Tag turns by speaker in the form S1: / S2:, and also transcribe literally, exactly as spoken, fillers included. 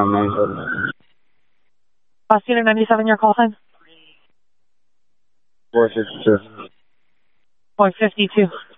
S1: one nine seven.
S2: Bus Unit ninety-seven, your call sign?
S1: four fifty-two.
S2: four fifty-two.